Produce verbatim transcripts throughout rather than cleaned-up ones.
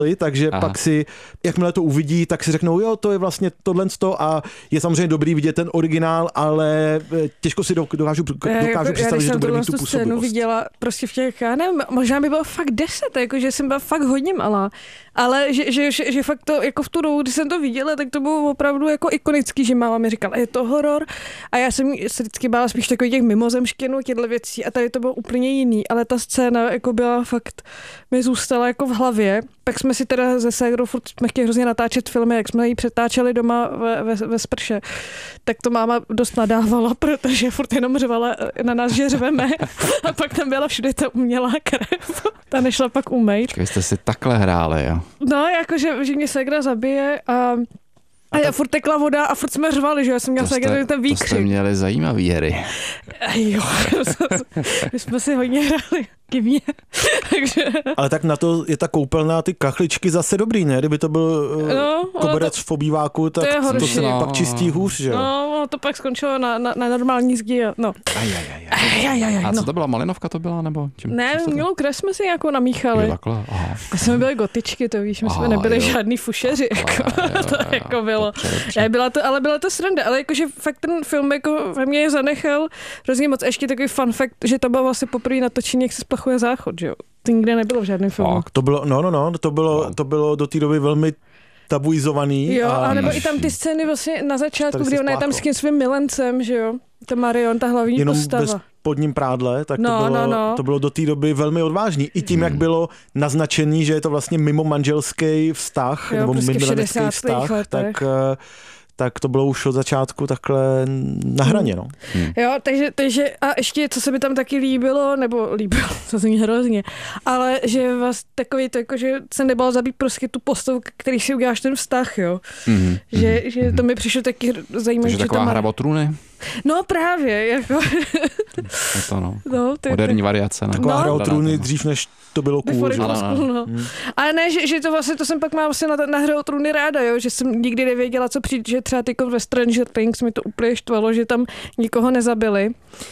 takže Aha. pak si, jakmile to uvidí, tak si řeknou, jo, to je vlastně tohle a je samozřejmě dobrý vidět ten originál, ale těžko si dokážu, dokážu představit, že to bude mít tu působivost. Viděla prostě v těch, já nevím, možná by bylo fakt deset, jakože jsem byla fakt hodně malá, ale že, že, že, že fakt to, jako v tu dobu, když jsem to viděla, tak to bylo opravdu jako ikonický, že máma mi říkala, je to horor a já jsem se vždycky bála spíš takových těch mimozemštěnů, těchto věcí a tady to bylo úplně jiný, ale ta scéna jako byla fakt, mi zůstala jako v hlavě. Pak jsme si teda ze ségrou furt jsme chtěli hrozně natáčet filmy, jak jsme ji přetáčeli doma ve, ve, ve sprše, tak to máma dost nadávala, protože furt jenom řvala na nás, že řveme a pak tam byla všude ta umělá krev. Ta nešla pak umýt. Vy jste si takhle hráli, jo? No, jakože že mě ségra zabije a a já furt tekla voda a furt jsme řvali, že já jsem měla ségra ten výkřik. To jste měli zajímavý hry. Jo, my jsme si hodně hráli. Kivně. Takže... Ale tak na to je ta koupelná, ty kachličky zase dobrý, ne? Kdyby to byl no, koberec to, v obýváku, tak to, to se no. pak čistí hůř, že jo? No, to pak skončilo na, na, na normální zdi. No. Aj, aj, aj, aj. Aj, aj, aj, a co to byla, malinovka to byla? Nebo čím, ne, mělou krev jsme si nějakou namíchali. Jo, takhle, aha. My jsme byli gotičky, to víš, my aha, jsme nebyli jo. žádný fušeři. Jako, jo, jo, to jo, jako bylo. Dobře, dobře. Byla to, ale byla to sranda, ale jakože fakt ten film jako ve mně zanechal hrozně moc. Ještě takový fun fact, že to bylo vlastně poprvé natočení, jak se splachuje záchod, že jo. To nikde nebylo v žádném filmu. To bylo, no, no, no, to bylo, no. to bylo do té doby velmi tabuizovaný. Jo, a nebo i tam ty scény vlastně na začátku, kdy ona je tam s tím svým milencem, že jo. Ta Marion, ta hlavní jenom postava. Jenom bez spodním prádle, tak no, to, bylo, no, no. to bylo do té doby velmi odvážný. I tím, hmm. jak bylo naznačený, že je to vlastně mimo manželský vztah, jo, nebo prostě milenecký vztah, tak... tak to bylo už od začátku takhle na hraně, no. Hmm. Jo, takže, takže a ještě, co se mi tam taky líbilo, nebo líbilo, to zní hrozně, ale že vás takový to, jako, že se nebalo zabít prostě tu postavu, který si uděláš ten vztah, jo. Mm-hmm. Že, že to mi přišlo taky zajímavé. Takže taková hra o trůny? No právě, jako. Je to no. no ty, moderní ty, variace. No. Taková hra o trůny dřív, než to bylo cool. Že? No, no, no. Hmm. Ale ne, že, že to vlastně, to jsem pak má vlastně na, na hře o trůny ráda, jo, že jsem nikdy nevěděla, co přijde, že třeba tyko ve Stranger Things mi to úplně štvalo, že tam nikoho nezabili.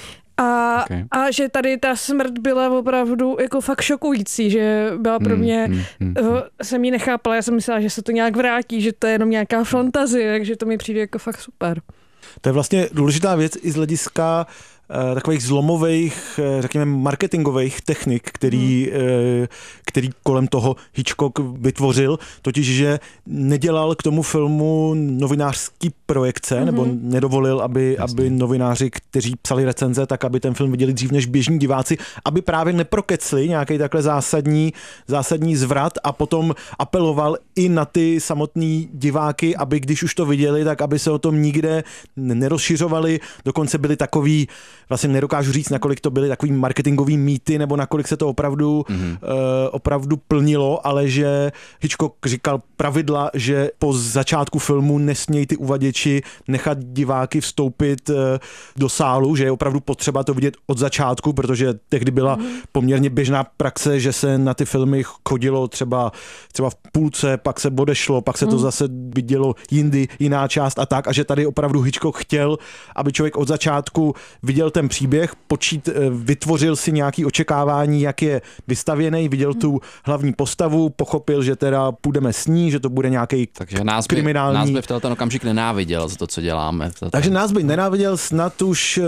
A, okay. a že tady ta smrt byla opravdu jako fakt šokující, že byla pro mě, mm, mm, mm. jsem ji nechápala, já jsem myslela, že se to nějak vrátí, že to je jenom nějaká fantazie, takže to mi přijde jako fakt super. To je vlastně důležitá věc i z hlediska uh, takových zlomových, uh, řekněme, marketingových technik, který, hmm. uh, který kolem toho Hitchcock vytvořil, totiž, že nedělal k tomu filmu novinářský projekce, hmm. nebo nedovolil, aby, aby novináři, kteří psali recenze, tak aby ten film viděli dřív než běžní diváci, aby právě neprokecli nějaký takhle zásadní, zásadní zvrat a potom apeloval i na ty samotný diváky, aby když už to viděli, tak aby se o tom nikde nerozšiřovali, dokonce byli takový, vlastně nedokážu říct, nakolik to byly takový marketingový mýty, nebo nakolik se to opravdu, mm-hmm. uh, opravdu plnilo, ale že Hitchcock říkal pravidla, že po začátku filmu nesmějí ty uvaděči nechat diváky vstoupit uh, do sálu, že je opravdu potřeba to vidět od začátku, protože tehdy byla mm-hmm. poměrně běžná praxe, že se na ty filmy chodilo třeba, třeba v půlce, pak se odešlo, pak se to mm. zase vidělo jindy, jiná část a tak, a že tady opravdu Hitchcock chtěl, aby člověk od začátku viděl ten příběh, počít, vytvořil si nějaké očekávání, jak je vystavěný, viděl tu hlavní postavu, pochopil, že teda půjdeme s ní, že to bude nějaký Takže nás by, kriminální... nás by v ten okamžik nenáviděl za to, co děláme. Tato... Takže nás by nenáviděl snad už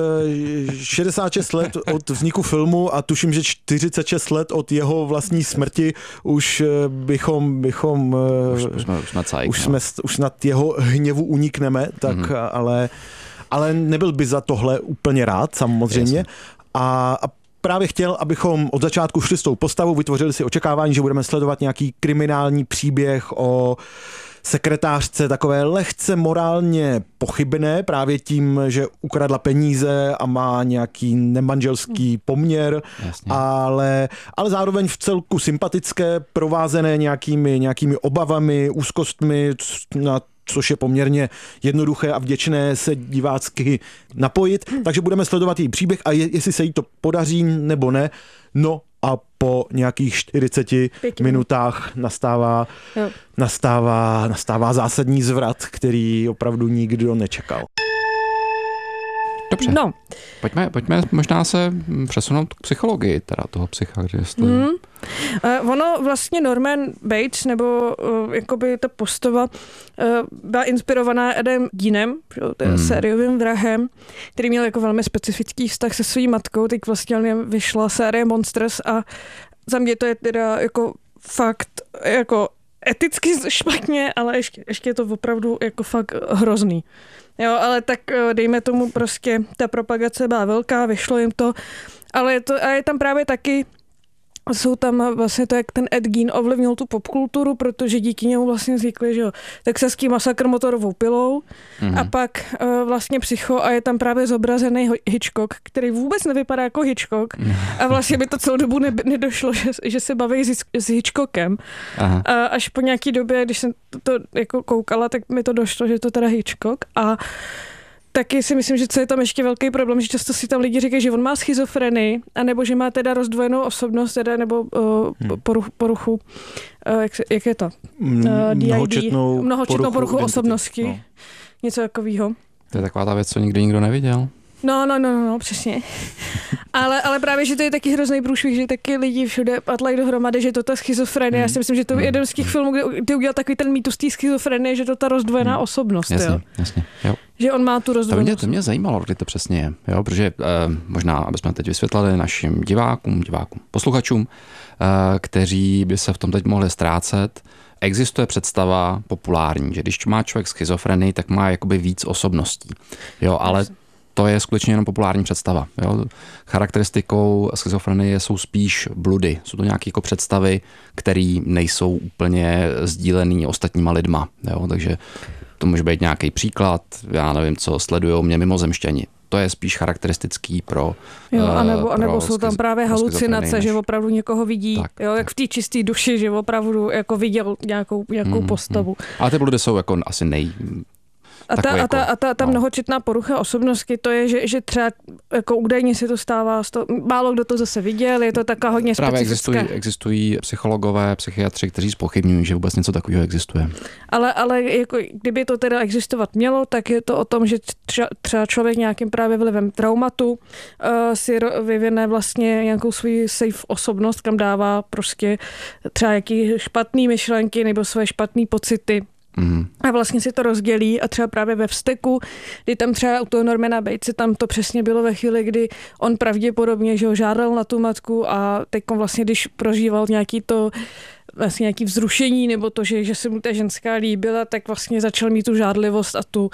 šedesát šest let od vzniku filmu a tuším, že čtyřicet šest let od jeho vlastní smrti už bychom, bychom už, už, jsme, už, jsme cajk, už, no. jsme, už snad jeho hněvu unikneme, tak mm-hmm. ale ale nebyl by za tohle úplně rád, samozřejmě. A, a právě chtěl, abychom od začátku šli s tou postavou, vytvořili si očekávání, že budeme sledovat nějaký kriminální příběh o sekretářce, takové lehce morálně pochybné, právě tím, že ukradla peníze a má nějaký nemanželský poměr, ale, ale zároveň v celku sympatické, provázené nějakými, nějakými obavami, úzkostmi, na což je poměrně jednoduché a vděčné se divácky napojit. Takže budeme sledovat její příběh a je, jestli se jí to podaří nebo ne. No a po nějakých čtyřiceti Pěkný. minutách nastává, nastává, nastává zásadní zvrat, který opravdu nikdo nečekal. Dobře. No. Pojďme, pojďme možná se přesunout k psychologii teda toho psycha, kde jestli... Mm. Uh, ono vlastně Norman Bates, nebo uh, jakoby ta postava, uh, byla inspirovaná Edem Geanem, mm. sériovým vrahem, který měl jako velmi specifický vztah se svou matkou. Teď vlastně vyšla série Monsters a za mě to je teda jako fakt jako eticky špatně, ale ještě, ještě je to opravdu jako fakt hrozný. Jo, ale tak dejme tomu prostě, ta propagace byla velká, vyšlo jim to, ale je, to, a je tam právě taky, jsou tam vlastně to, jak ten Ed Gein ovlivnil tu popkulturu, protože díky němu vlastně vznikli, že jo, texaský masakr motorovou pilou mm-hmm. a pak uh, vlastně Psycho a je tam právě zobrazený Hitchcock, který vůbec nevypadá jako Hitchcock a vlastně by to celou dobu ne, nedošlo, že, že se baví s, s Hitchcockem. Aha. A až po nějaký době, když jsem to, to jako koukala, tak mi to došlo, že to teda Hitchcock a taky si myslím, že co je tam ještě velký problém, že často si tam lidi říkají, že on má schizofrenii, anebo že má teda rozdvojenou osobnost, teda, nebo uh, poruchu, poruchu uh, jak, se, jak je to? Uh, mnohočetnou, mnohočetnou poruchu, poruchu osobnosti. No. Něco takového. To je taková ta věc, co nikdy nikdo neviděl. No, no, no, no, přesně. ale, ale právě, že to je taky hrozný průšvih, že taky lidi všude patlají dohromady, že to ta schizofrenie. Mm. Já si myslím, že to je jeden z těch filmů, kde ty udělal takový ten mýtus té schizofrenie, že to ta rozdvojená mm. osobnost. Jasně, jo. jasně, jo. Že on má tu rozdvojenou. To mě, to mě zajímalo, kdy to přesně je, jo, protože eh, možná, abychom teď vysvětlili našim divákům, divákům, posluchačům, eh, kteří by se v tom teď mohli ztrácet. Existuje představa populární, že když má člověk schizofrenii, tak má jakoby víc osobností. Jo, ale to je skutečně jenom populární představa. Jo. Charakteristikou schizofrenie jsou spíš bludy. Jsou to nějaké jako představy, které nejsou úplně sdílený ostatníma lidma. Jo. Takže to může být nějaký příklad, já nevím co, sledujou mě mimozemšťani. To je spíš charakteristický pro jo, anebo, uh, anebo jsou tam právě halucinace, než... že opravdu někoho vidí, tak, jo, jak v té čisté duši, že opravdu jako viděl nějakou, nějakou mm, postavu. Mm. Ale ty bludy jsou jako asi nej... A ta, jako, a ta, a ta, ta no. mnohočetná porucha osobnosti, to je, že, že třeba jako údajně se to stává, to, málo kdo to zase viděl, je to taková hodně Právě specifická. Existují, existují psychologové, psychiatři, kteří zpochybňují, že vůbec něco takového existuje. Ale, ale jako, kdyby to teda existovat mělo, tak je to o tom, že třeba, třeba člověk nějakým právě vlivem traumatu uh, si vyvine vlastně nějakou svou safe osobnost, kam dává prostě třeba jaký špatný myšlenky nebo své špatný pocity. Mm. A vlastně si to rozdělí a třeba právě ve vzteku, kdy tam třeba u toho Normana Batese, tam to přesně bylo ve chvíli, kdy on pravděpodobně, že ho žádal na tu matku a teď vlastně, když prožíval nějaký to vlastně nějaký vzrušení nebo to, že, že se mu ta ženská líbila, tak vlastně začal mít tu žádlivost a tu uh,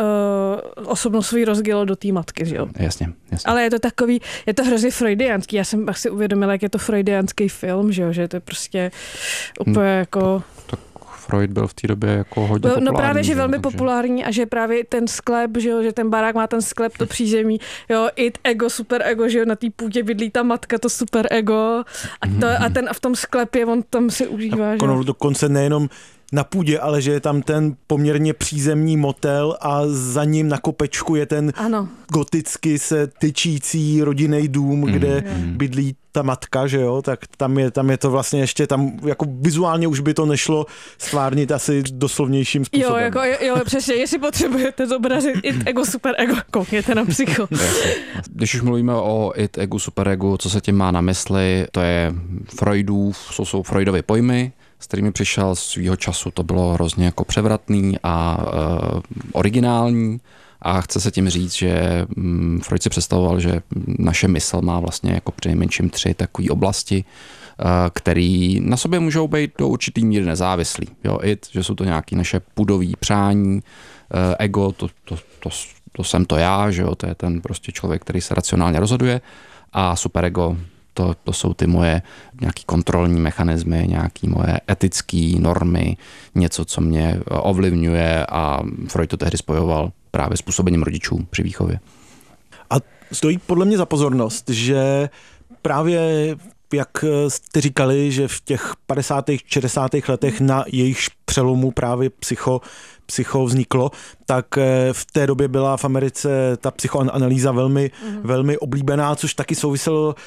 osobnost svůj rozdělil do té matky, že jo. Jasně, jasně. Ale je to takový, je to hrozně freudiánský. Já jsem asi uvědomila, jak je to freudiánský film, že jo, že to je prostě úplně hmm. jako... Tak Freud byl v té době jako hodně no, populární. No právě, že že? velmi Takže... populární a že právě ten sklep, že, jo, že ten barák má ten sklep, to přízemí, jo, it, ego, super ego, že jo, na té půdě bydlí ta matka, to super ego a, to, a ten a v tom sklepě on tam si užívá, že jo. Dokonce nejenom na půdě, ale že je tam ten poměrně přízemní motel a za ním na kopečku je ten ano. goticky se tyčící rodinný dům, mm. kde mm. bydlí ta matka, že jo, tak tam je, tam je to vlastně ještě, tam jako vizuálně už by to nešlo stvárnit asi doslovnějším způsobem. Jo, jako, jo, přesně, jestli potřebujete zobrazit it, ego, super ego, koukněte na Psycho. Když už mluvíme o it, ego, super ego, co se tím má na mysli, to je Freudův, jsou, jsou Freudovy pojmy, s kterými přišel svýho času, to bylo hrozně jako převratný a uh, originální a chce se tím říct, že um, Freud si představoval, že naše mysl má vlastně jako přinejmenším tři takové oblasti, uh, které na sobě můžou být do určitý míry nezávislý. Jo, it, že jsou to nějaké naše pudový přání, uh, ego, to, to, to, to jsem to já, že jo, to je ten prostě člověk, který se racionálně rozhoduje a superego, To, to jsou ty moje nějaký kontrolní mechanismy, nějaký moje etické normy, něco, co mě ovlivňuje a Freud to tehdy spojoval právě s působením rodičů při výchově. A stojí podle mě za pozornost, že právě jak jste říkali, že v těch padesátých, šedesátých letech na jejich přelomu právě psycho, psycho vzniklo, tak v té době byla v Americe ta psychoanalýza velmi, mm. velmi oblíbená, což taky souviselo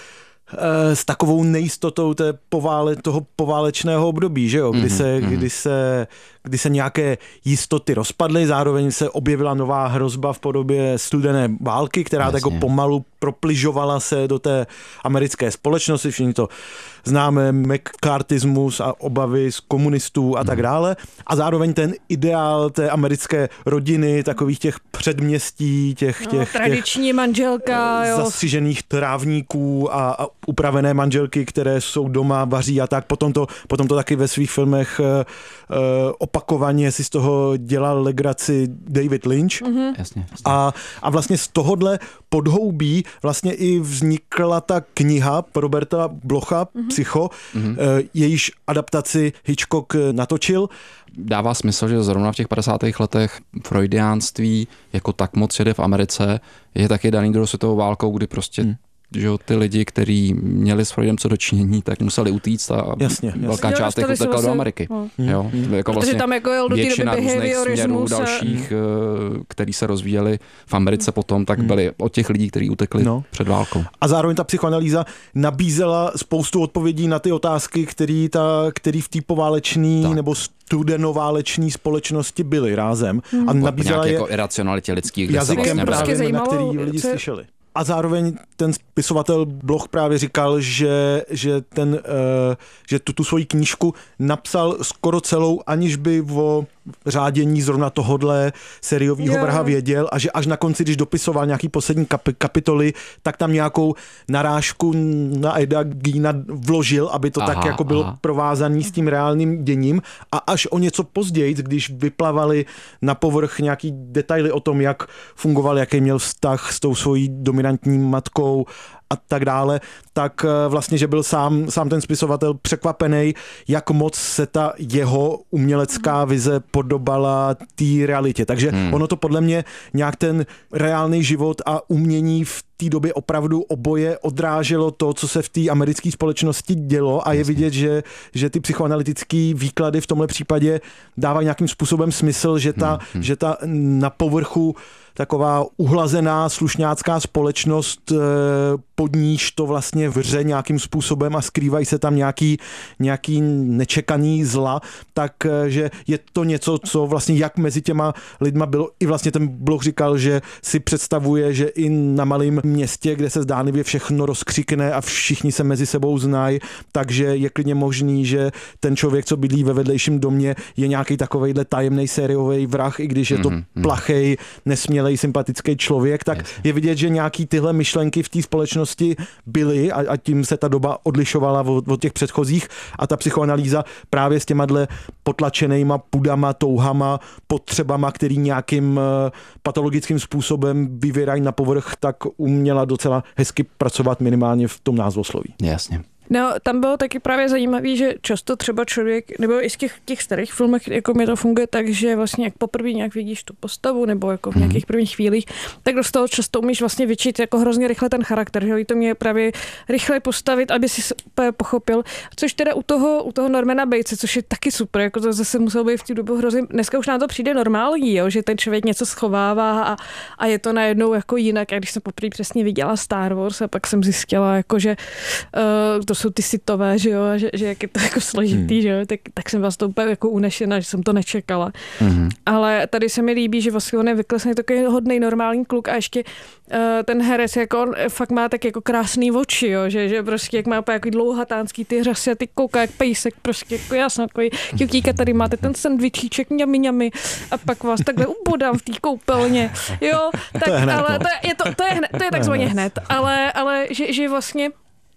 s takovou nejistotou té povále, toho poválečného období, že jo? Kdy, se, mm-hmm. kdy, se, kdy se nějaké jistoty rozpadly, zároveň se objevila nová hrozba v podobě studené války, která tak pomalu propližovala se do té americké společnosti, všichni to známe, McCarthyismus a obavy z komunistů a tak dále. A zároveň ten ideál té americké rodiny, takových těch předměstí, těch, no, těch, tradiční těch manželka, jo. zastřižených trávníků a, a upravené manželky, které jsou doma, vaří a tak. Potom to, potom to taky ve svých filmech uh, uh, opakovaně si z toho dělal legraci David Lynch. Mm-hmm. Jasně, jasně. A, a vlastně z tohohle podhoubí vlastně i vznikla ta kniha Roberta Blocha, mm-hmm. Psycho, mm-hmm. jejíž adaptaci Hitchcock natočil. Dává smysl, že zrovna v těch padesátých letech freudiánství jako tak moc jede v Americe, je taky daný druhou světovou válkou, kdy prostě hmm. že ty lidi, kteří měli s Freudem co dočinění, tak museli utíct a jasně, velká jasně. část jich utekla do Ameriky. No. Jo, jako vlastně tam jako jel do většina různých směrů dalších, hmm. který se rozvíjeli v Americe potom, tak byli od těch lidí, kteří utekli no. před válkou. A zároveň ta psychoanalýza nabízela spoustu odpovědí na ty otázky, který, ta, který v té poválečné nebo studenoválečné společnosti byly rázem. Hmm. A nabízela je jako iracionalitě lidských jazykem vlastně právě, na který lidi co... slyšeli. A zároveň ten spisovatel Bloch právě říkal, že, že, ten, uh, že tu, tu svoji knížku napsal skoro celou, aniž by o řádění zrovna tohodle sériového vraha věděl a že až na konci, když dopisoval nějaký poslední kap- kapitoly, tak tam nějakou narážku na Eda Geina vložil, aby to aha, tak jako bylo aha. provázaný s tím reálným děním a až o něco později, když vyplavaly na povrch nějaký detaily o tom, jak fungoval, jaký měl vztah s tou svojí dominantní matkou a tak dále, tak vlastně, že byl sám, sám ten spisovatel překvapený, jak moc se ta jeho umělecká vize podobala té realitě. Takže hmm. ono to podle mě nějak ten reálný život a umění v té době opravdu oboje odráželo to, co se v té americké společnosti dělo a je vidět, že, že ty psychoanalytické výklady v tomhle případě dávají nějakým způsobem smysl, že ta, hmm. že ta na povrchu taková uhlazená slušňácká společnost, pod níž to vlastně vře nějakým způsobem a skrývají se tam nějaký, nějaký nečekaný zla, takže je to něco, co vlastně jak mezi těma lidma bylo. I vlastně ten Bloch říkal, že si představuje, že i na malém městě, kde se zdánlivě všechno rozkřikne a všichni se mezi sebou znají, takže je klidně možný, že ten člověk, co bydlí ve vedlejším domě, je nějaký takovejhle tajemný sériový vrah, i když je to mm-hmm. plachej, nesmělej, sympatický člověk, tak yes. je vidět, že nějaký tyhle myšlenky v té společnosti byly a, a tím se ta doba odlišovala od, od těch předchozích a ta psychoanalýza právě s těma potlačenýma pudama, touhama, potřebama, který nějakým uh, patologickým způsobem vyvěrají na povrch, tak uměla docela hezky pracovat minimálně v tom názvosloví. Jasně. No, tam bylo taky právě zajímavý, že často třeba člověk, nebo i z těch, těch starých filmech, jako mi to funguje tak, že vlastně jak poprvé nějak vidíš tu postavu, nebo jako v nějakých prvních chvílích, tak do toho často umíš vlastně vyčít jako hrozně rychle ten charakter, že to mě právě rychle postavit, aby si úplně pochopil, což teda u toho, u toho Normana Batese, což je taky super, jako to zase muselo být v té době hrozně, dneska už nám to přijde normální, jo, že ten člověk něco schovává a, a je to najednou jako jinak, a když jsem poprvé přesně viděla Star Wars a pak jsem zjistila, jako, že uh, to jsou ty sitové, že jo, že, že jak je to jako složitý, hmm. že jo, tak, tak jsem vás to úplně jako unešena, že jsem to nečekala. Hmm. Ale tady se mi líbí, že vlastně on je vyklesný takový hodnej normální kluk a ještě uh, ten herec, jako on fakt má tak jako krásný oči, jo, že, že prostě jak má úplně jako dlouhatánský ty řasy a ty kouká jak pejsek, prostě jako jasno, takový jutíka, tady máte ten sendvičíček, mňami, mňami a pak vás takhle ubodám v té koupelně, jo, tak, to je hned, ale no. to, je, je to, to je hned, to je takzvaně hned, ale, ale že, že vlastně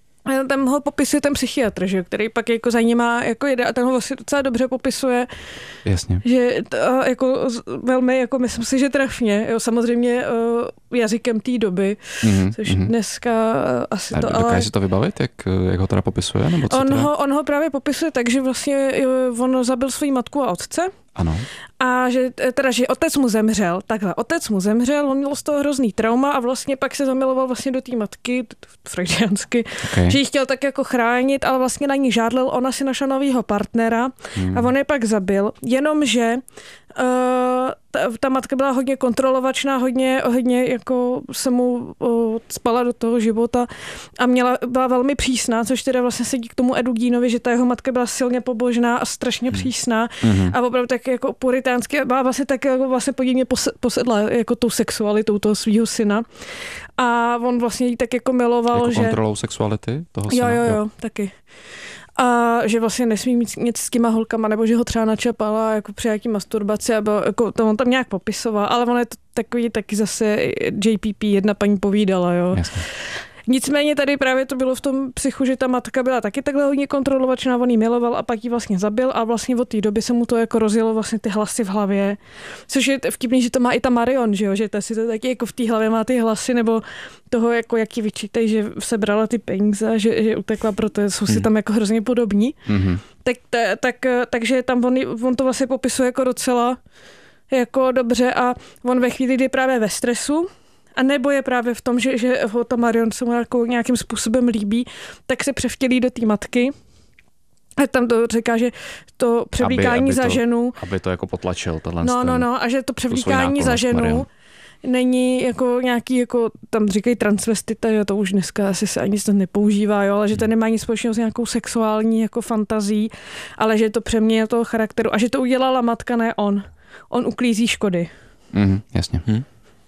tam ho popisuje ten psychiatr, že, který pak jako za ním má, jako jede a ten ho vlastně docela dobře popisuje. Jasně. Že to, jako velmi, jako myslím si, že trefně, jo, samozřejmě uh, jazykem té doby, mm-hmm, což mm-hmm. dneska uh, asi a to, dokáže ale... si to vybavit, jak, jak ho teda popisuje? Nebo co on, teda? ho, on ho právě popisuje tak, že vlastně on zabil svou matku a otce. Ano. A že, teda, že otec mu zemřel, takhle, otec mu zemřel, on měl z toho hrozný trauma a vlastně pak se zamiloval vlastně do té matky, freudiansky, okay. že ji chtěl tak jako chránit, ale vlastně na ní žádlil, ona si našla novýho partnera hmm. a on je pak zabil, jenomže Uh, ta, ta matka byla hodně kontrolovačná, hodně, hodně jako se mu uh, spala do toho života a měla, byla velmi přísná, což teda vlastně sedí k tomu Edugínovi, že ta jeho matka byla silně pobožná a strašně přísná mm. a opravdu tak jako puritánsky a byla vlastně tak jako vlastně podivně posedla jako tou sexualitou toho svého syna. A on vlastně jí tak jako miloval, jako že... kontrolou sexuality toho syna? Jo, jo, jo, taky. A že vlastně nesmí mít nic s těma holkama, nebo že ho třeba načapala jako při nějaký masturbaci, nebo jako to on tam nějak popisoval, ale on je to takový taky zase J P P, jedna paní povídala, jo. Jasně. Nicméně tady právě to bylo v tom psychu, že ta matka byla taky takhle hodně kontrolovačná, on jí miloval a pak ji vlastně zabil a vlastně od té doby se mu to jako rozjelo vlastně ty hlasy v hlavě. Což je vtipný, že to má i ta Marion, že jo, že ta si to taky jako v té hlavě má ty hlasy nebo toho, jako jak ji vyčítají, že sebrala ty peníze, že, že utekla, protože jsou si tam jako hrozně podobní. Mm-hmm. Tak, tak, tak, takže tam on, on to vlastně popisuje jako docela jako dobře a on ve chvíli, kdy je právě ve stresu, a nebo je právě v tom, že, že ho ta Marion se mu jako nějakým způsobem líbí, tak se převtělí do té matky. A tam to říká, že to převlíkání aby, aby za to, ženu... Aby to jako potlačil. Tenhle no, ten, no, no. A že to převlíkání za ženu Marion. Není jako nějaký, jako tam říkají transvestita, že to už dneska asi se ani to nepoužívá, jo, ale že to nemá nic společného s nějakou sexuální jako fantazí, ale že to přemění toho charakteru a že to udělala matka, ne on. On uklízí škody. Mm, jasně. Hm.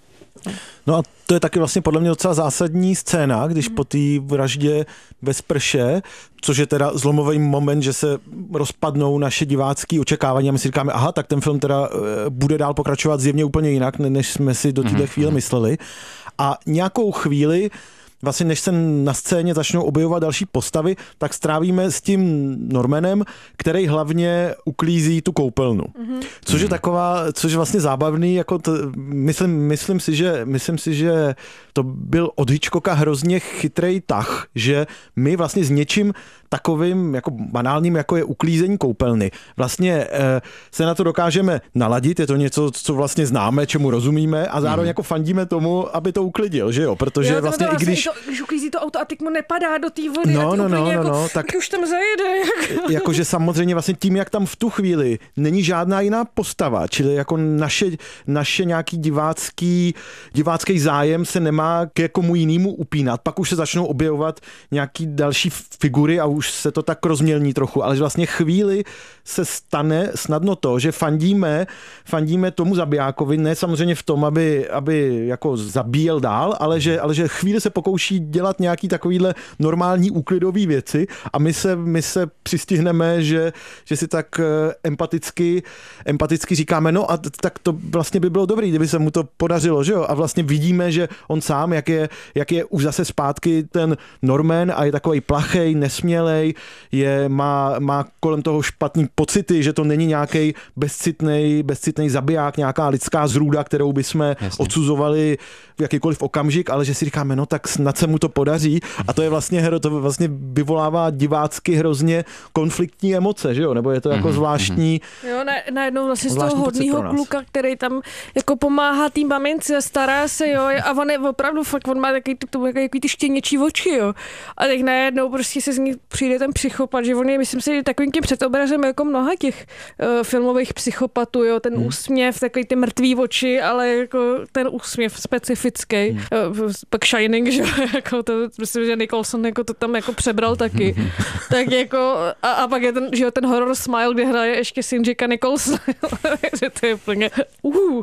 No a to je taky vlastně podle mě docela zásadní scéna, když po té vraždě ve sprše, což je teda zlomový moment, že se rozpadnou naše divácké očekávání a my si říkáme, aha, tak ten film teda bude dál pokračovat zjevně úplně jinak, než jsme si do této chvíle mysleli. A nějakou chvíli vlastně než se na scéně začnou objevovat další postavy, tak strávíme s tím Normanem, který hlavně uklízí tu koupelnu. Mm-hmm. Což je taková, což je vlastně zábavný, jako to, myslím, myslím, si, že, myslím si, že to byl od Hitchcocka hrozně chytrej tah, že my vlastně s něčím takovým jako banálním, jako je uklízení koupelny. Vlastně e, se na to dokážeme naladit, je to něco, co vlastně známe, čemu rozumíme a zároveň mm. jako fandíme tomu, aby to uklidil, že jo? Protože jo, vlastně, vlastně i když... To, když uklízí to auto a teď mu nepadá do té vody no, a no, no, jako, no, no, tak už tam zajede. Jako. Jakože samozřejmě vlastně tím, jak tam v tu chvíli není žádná jiná postava, čili jako naše, naše nějaký divácký, divácký zájem se nemá k jakomu jinému upínat, pak už se začnou objevovat nějaký další figury a už se to tak rozmělní trochu, ale vlastně chvíli se stane snadno to, že fandíme, fandíme tomu zabijákovi, ne samozřejmě v tom, aby, aby jako zabíjel dál, ale že, ale že chvíli se pokouší dělat nějaký takovýhle normální úklidový věci a my se, my se přistihneme, že, že si tak empaticky, empaticky říkáme, no a tak to vlastně by bylo dobrý, kdyby se mu to podařilo, že jo? A vlastně vidíme, že on sám, jak je, jak je už zase zpátky ten Norman a je takovej plachej, nesmělej, je, má, má kolem toho špatný pocity, že to není nějaký bezcitnej, bezcitnej zabiják, nějaká lidská zrůda, kterou bychom odsuzovali v jakýkoliv okamžik, ale že si říkáme, no tak snad se mu to podaří a to je vlastně, to vlastně vyvolává divácky hrozně konfliktní emoce, že jo, nebo je to jako mm-hmm. zvláštní. Jo, najednou vlastně z toho hodného kluka, který tam jako pomáhá tým mamince, stará se, jo, a on je opravdu fakt, on má takový, takový ty štěněčí oči, jo, a tak najednou prostě se z ní přijde ten psychopat, že on je, myslím si, takovým tím předobrazem jako mnoha těch uh, filmových psychopatů, jo, ten hmm. úsměv, takový ty mrtvý oči, ale jako ten úsměv specifický, hmm. uh, pak Shining, že jako to, myslím, že Nicholson jako to tam jako přebral taky, tak jako, a, a pak je ten, že jo, ten horror smile, kde hraje ještě syn Jacka Nicholsona, že to je úplně, uh, uh,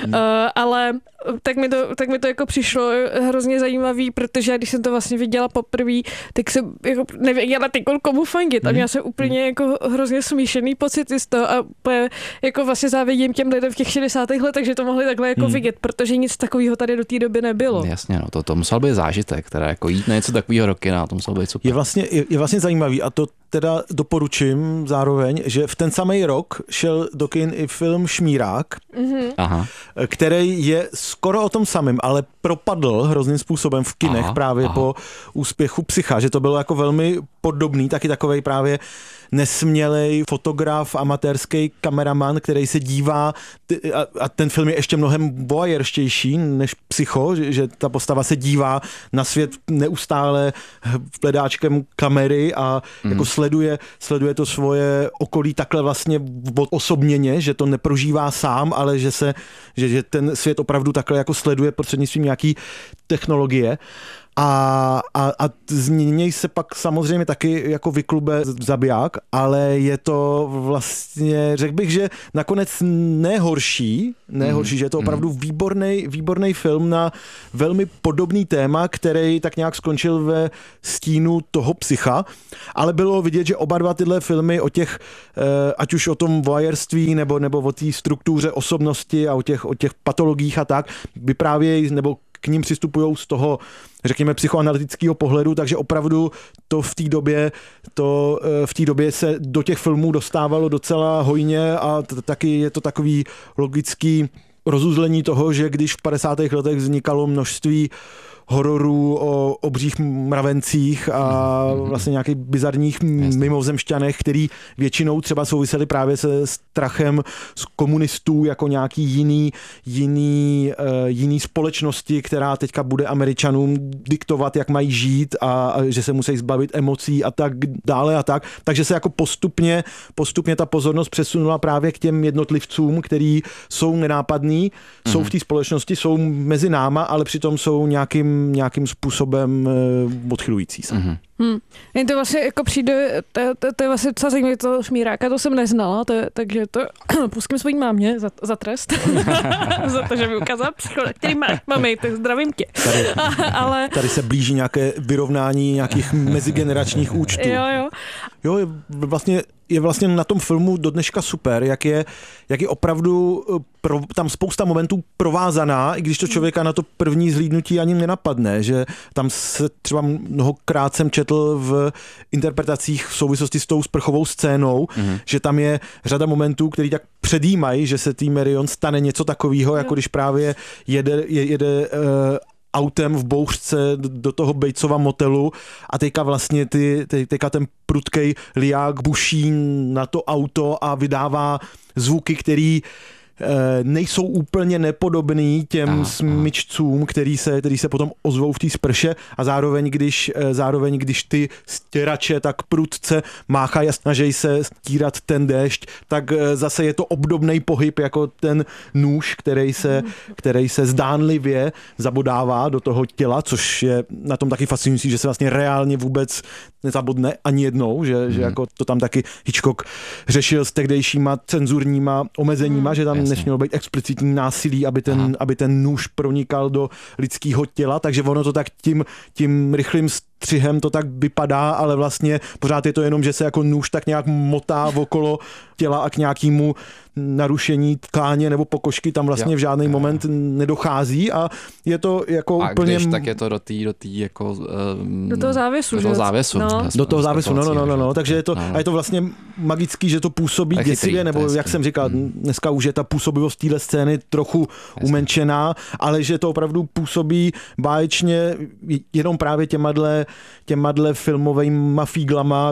ale tak mi, to, tak mi to jako přišlo hrozně zajímavý, protože když jsem to vlastně viděla poprvé, tak jsem jako nevěděla ty komu fandit a měla jsem úplně jako hrozně smíšený pocity z toho a jako vlastně závidím těm lidem v těch šedesátých letech, že to mohli takhle jako hmm. vidět, protože nic takového tady do té doby nebylo. Jasně, no to, to musel být zážitek, teda jako jít na něco takového roky, na to musel být super. Je vlastně, je, je vlastně zajímavý a to teda doporučím zároveň, že v ten samý rok šel do kin i film Šmírák, mm-hmm. Aha. který je skoro o tom samém, ale propadl hrozným způsobem v kinech aha, právě aha. po úspěchu Psycha, že to bylo jako velmi podobný, taky takovej právě nesmělej fotograf, amatérský kameraman, který se dívá a, a ten film je ještě mnohem voyeurštější než Psycho, že, že ta postava se dívá na svět neustále hledáčkem kamery a mm. jako sleduje, sleduje to svoje okolí takhle vlastně osobněně, že to neprožívá sám, ale že se, že, že ten svět opravdu takhle jako sleduje prostřednictvím nějaký technologie. A, a, a z něj se pak samozřejmě taky jako vyklube zabiják, ale je to vlastně, řekl bych, že nakonec nehorší, nehorší, mm. že je to opravdu výborný, výborný film na velmi podobný téma, který tak nějak skončil ve stínu toho Psycha, ale bylo vidět, že oba dva tyhle filmy o těch, ať už o tom voyeurství nebo, nebo o té struktuře osobnosti a o těch, o těch patologiích a tak, vyprávějí nebo k ním přistupujou z toho, řekněme, psychoanalytického pohledu, takže opravdu to v té době, to v té době se do těch filmů dostávalo docela hojně a t- taky je to takový logický rozuzlení toho, že když v padesátých letech vznikalo množství hororů o obřích mravencích a vlastně nějakých bizarních mimozemšťanech, který většinou třeba souviseli právě se strachem z komunistů jako nějaký jiný, jiný, uh, jiný společnosti, která teďka bude Američanům diktovat, jak mají žít a, a že se musí zbavit emocí a tak dále a tak. Takže se jako postupně, postupně ta pozornost přesunula právě k těm jednotlivcům, který jsou nenápadní, mm-hmm. jsou v té společnosti, jsou mezi náma, ale přitom jsou nějakým nějakým způsobem uh, odchylující se. Mm-hmm. Hmm. Jen to vlastně jako přijde, to, to, to je vlastně docela zajímavé, to Šmíráka, to jsem neznala, to, takže to pustím svojí mámě za, za trest, za to, že mi ukázala psychologa, který má, mami, tak zdravím tě. Tady, ale... tady se blíží nějaké vyrovnání nějakých mezigeneračních účtů. Jo, jo. Jo, je vlastně, je vlastně na tom filmu do dneška super, jak je, jak je opravdu pro, tam spousta momentů provázaná, i když to člověka na to první zhlídnutí ani nenapadne, že tam se třeba mnohokrát jsem četl v interpretacích v souvislosti s tou sprchovou scénou, mm-hmm. že tam je řada momentů, který tak předjímají, že se tý Marion stane něco takového, jako když právě jede, jede uh, autem v bouřce do toho Batesova motelu a teďka vlastně ty, teďka ten prudkej liák buší na to auto a vydává zvuky, který nejsou úplně nepodobný těm aha, smyčcům, aha. který se, který se potom ozvou v té sprše a zároveň když, zároveň, když ty stěrače tak prudce máchají a snaží se stírat ten déšť, tak zase je to obdobný pohyb jako ten nůž, který se, který se zdánlivě zabodává do toho těla, což je na tom taky fascinující, že se vlastně reálně vůbec nezabodne ani jednou, že, hmm. že jako to tam taky Hitchcock řešil s tehdejšíma cenzurníma omezeníma, hmm. že tam nesmělo být explicitní násilí, aby ten, aby ten nůž pronikal do lidského těla, takže ono to tak tím, tím rychlým střihem to tak vypadá, ale vlastně pořád je to jenom, že se jako nůž tak nějak motá okolo těla a k nějakému narušení tkáně nebo pokožky tam vlastně jo, v žádný jo, moment jo. nedochází a je to jako a úplně... A když, tak je to do té do tý jako... Um, do toho závěsu, do toho závěsu. No. Do toho závěsu, no, no, no, no, no, takže je to, no, no. a je to vlastně magický, že to působí děsivě, nebo jak chytrý. Jsem říkal, dneska už je ta působivost téhle scény trochu Jasně. umenšená, ale že to opravdu působí báječně jenom právě těmadle, těmadle filmovejma fíglama.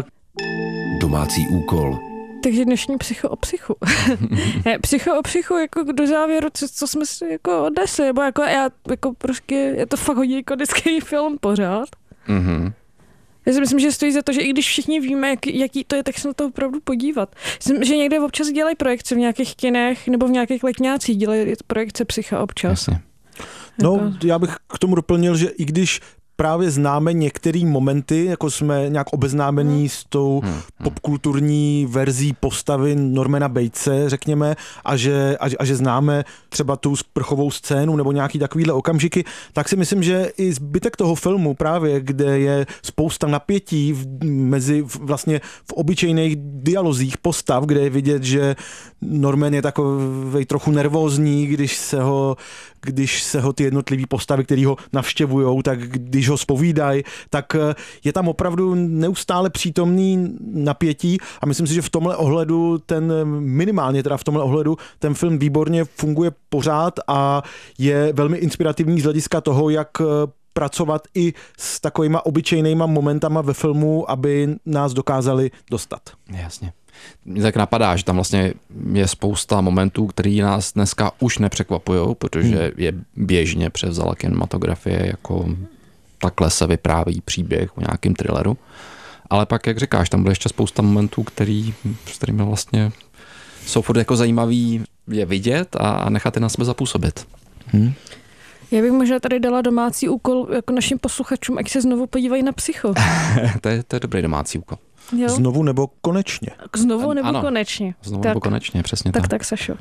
Domácí úkol. Takže dnešní Psycho o psychu. Psycho o psychu, jako do závěru, co, co jsme si jako odnesli, nebo jako já, jako prostě, je to fakt hodně ikonický film pořád. Mhm. Já si myslím, že stojí za to, že i když všichni víme, jak, jaký to je, tak se na to opravdu podívat. Myslím, že někde občas dělají projekce v nějakých kinech nebo v nějakých letňácích, dělají projekce Psycha občas. Jasně. No, já bych k tomu doplnil, že i když právě známe některé momenty, jako jsme nějak obeznámení hmm. s tou hmm. popkulturní verzí postavy Normana Batese, řekněme, a že, a, a že známe třeba tu sprchovou scénu nebo nějaký takovýhle okamžiky, tak si myslím, že i zbytek toho filmu právě, kde je spousta napětí v, mezi vlastně v obyčejných dialozích postav, kde je vidět, že Norman je takovej trochu nervózní, když se ho, když se ho ty jednotlivý postavy, který ho navštěvujou, tak když ho zpovídají, tak je tam opravdu neustále přítomný napětí a myslím si, že v tomhle ohledu ten, minimálně teda v tomhle ohledu, ten film výborně funguje pořád a je velmi inspirativní z hlediska toho, jak pracovat i s takovýma obyčejnýma momentama ve filmu, aby nás dokázali dostat. Jasně. Mě tak napadá, že tam vlastně je spousta momentů, který nás dneska už nepřekvapujou, protože hmm. je běžně převzala kinematografie, jako takhle se vypráví příběh o nějakém thrilleru. Ale pak, jak říkáš, tam bude ještě spousta momentů, který, s kterými vlastně jsou furt jako zajímavý je vidět a nechat je na sebe zapůsobit. Hmm. Já bych možná tady dala domácí úkol jako našim posluchačům, ať se znovu podívají na Psycho. to, je, to je dobrý domácí úkol. Jo? Znovu nebo konečně? Znovu nebo ano, konečně. Znovu tak, nebo konečně, přesně tak. Tak, tak, Sašo.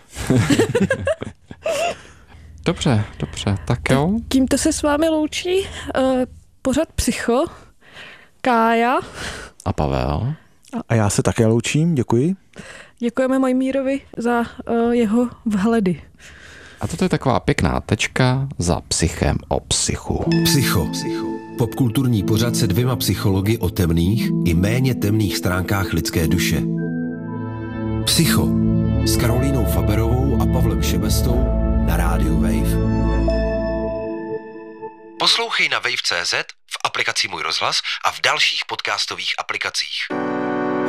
Dobře, dobře, tak jo. Tímto se s vámi loučí uh, pořad Psycho, Kája. A Pavel. A já se také loučím, děkuji. Děkujeme Mojmírovi za uh, jeho vhledy. A toto je taková pěkná tečka za Psychem o psychu. Psycho. Popkulturní pořad se dvěma psychologi o temných i méně temných stránkách lidské duše. Psycho s Karolínou Faberovou a Pavlem Šebestou na rádiu Wave. Poslouchej na wave tečka cé zet, v aplikaci Můj rozhlas a v dalších podcastových aplikacích.